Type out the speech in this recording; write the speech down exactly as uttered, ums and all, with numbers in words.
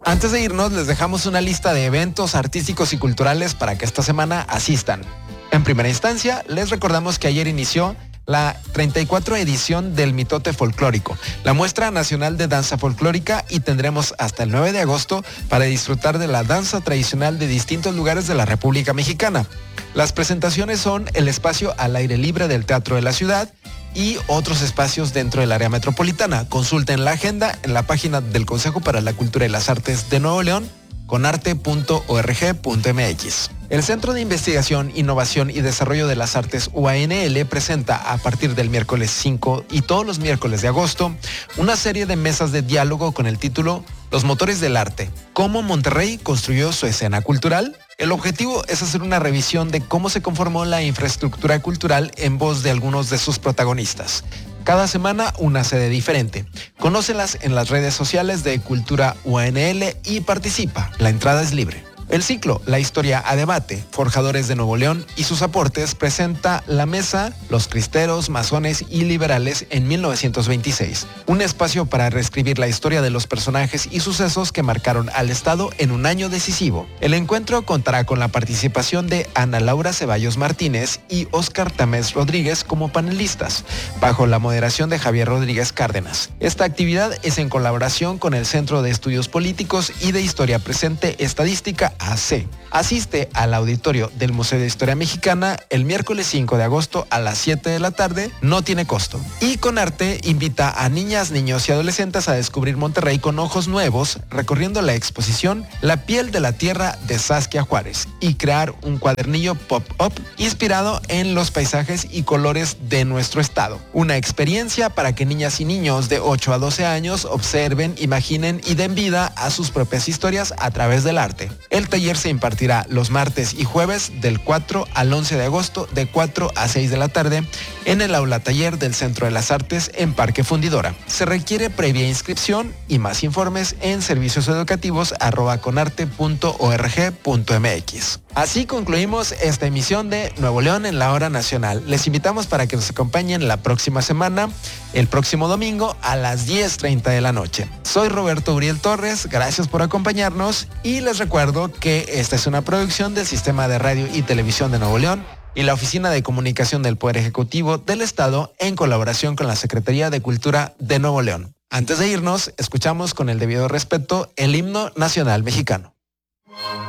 Antes de irnos, les dejamos una lista de eventos artísticos y culturales para que esta semana asistan. En primera instancia, les recordamos que ayer inició la treinta y cuatro edición del Mitote Folclórico, la muestra nacional de danza folclórica, y tendremos hasta el nueve de agosto para disfrutar de la danza tradicional de distintos lugares de la República Mexicana. Las presentaciones son el espacio al aire libre del Teatro de la Ciudad y otros espacios dentro del área metropolitana. Consulten la agenda en la página del Consejo para la Cultura y las Artes de Nuevo León, conarte punto org punto m x. El Centro de Investigación, Innovación y Desarrollo de las Artes U A N L presenta a partir del miércoles cinco y todos los miércoles de agosto una serie de mesas de diálogo con el título Los motores del arte, cómo Monterrey construyó su escena cultural. El objetivo es hacer una revisión de cómo se conformó la infraestructura cultural en voz de algunos de sus protagonistas. Cada semana una sede diferente. Conócelas en las redes sociales de Cultura U A N L y participa. La entrada es libre. El ciclo La Historia a Debate, Forjadores de Nuevo León y sus aportes presenta la mesa Los Cristeros, Masones y Liberales en mil novecientos veintiséis, un espacio para reescribir la historia de los personajes y sucesos que marcaron al Estado en un año decisivo. El encuentro contará con la participación de Ana Laura Ceballos Martínez y Óscar Tamés Rodríguez como panelistas, bajo la moderación de Javier Rodríguez Cárdenas. Esta actividad es en colaboración con el Centro de Estudios Políticos y de Historia Presente Estadística A C. Asiste al auditorio del Museo de Historia Mexicana el miércoles cinco de agosto a las siete de la tarde, no tiene costo. Y Conarte invita a niñas, niños y adolescentes a descubrir Monterrey con ojos nuevos, recorriendo la exposición La piel de la tierra de Saskia Juárez y crear un cuadernillo pop-up inspirado en los paisajes y colores de nuestro estado. Una experiencia para que niñas y niños de ocho a doce años observen, imaginen y den vida a sus propias historias a través del arte. El taller se impartirá los martes y jueves del cuatro al once de agosto de cuatro a seis de la tarde en el aula taller del Centro de las Artes en Parque Fundidora. Se requiere previa inscripción y más informes en servicios educativos arroba conarte punto org punto m x. Así concluimos esta emisión de Nuevo León en la Hora Nacional. Les invitamos para que nos acompañen la próxima semana, el próximo domingo a las diez treinta de la noche. Soy Roberto Uriel Torres, gracias por acompañarnos y les recuerdo que esta es una producción del Sistema de Radio y Televisión de Nuevo León y la Oficina de Comunicación del Poder Ejecutivo del Estado en colaboración con la Secretaría de Cultura de Nuevo León. Antes de irnos, escuchamos con el debido respeto el himno nacional mexicano.